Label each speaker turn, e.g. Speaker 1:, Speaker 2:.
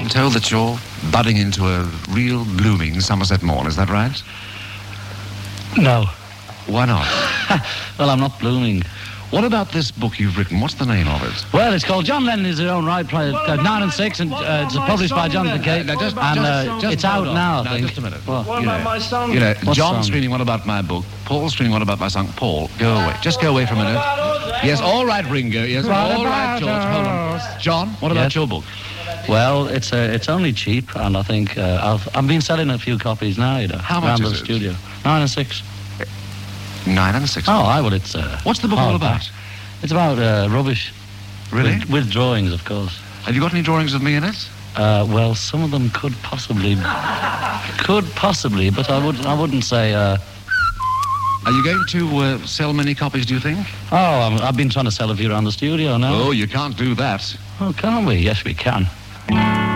Speaker 1: I'm told that you're budding into a real blooming Somerset morn, is that right?
Speaker 2: No.
Speaker 1: Why not?
Speaker 2: Well, I'm not blooming.
Speaker 1: What about this book you've written? What's the name of it?
Speaker 2: Well, it's called John Lennon Is His Own Right, 9 and 6, and it's published by Jonathan Cage. It's out now, I think.
Speaker 1: Just a minute.
Speaker 2: What
Speaker 3: about my song?
Speaker 1: You know,
Speaker 2: What
Speaker 1: John's
Speaker 2: song?
Speaker 1: screaming, what about my book? Paul's screaming, what about my song? Paul, go away. Just go away for a minute. Yes, all right, Ringo. Yes, all right, George. Hold on. John, what about
Speaker 2: Yes?
Speaker 1: your book?
Speaker 2: Well, it's only cheap, and I think I've been selling a few copies now, you know.
Speaker 1: How much
Speaker 2: around
Speaker 1: is
Speaker 2: the
Speaker 1: it?
Speaker 2: studio. 9 and 6.
Speaker 1: 9 and 6.
Speaker 2: Oh, it's...
Speaker 1: What's the book all about?
Speaker 2: It's about rubbish.
Speaker 1: Really?
Speaker 2: With drawings, of course.
Speaker 1: Have you got any drawings of me in it?
Speaker 2: Well, some of them could possibly, but I wouldn't say.
Speaker 1: Are you going to sell many copies, do you think?
Speaker 2: I've been trying to sell a few around the studio now.
Speaker 1: Oh, you can't do that.
Speaker 2: Oh, can't we? Yes, we can.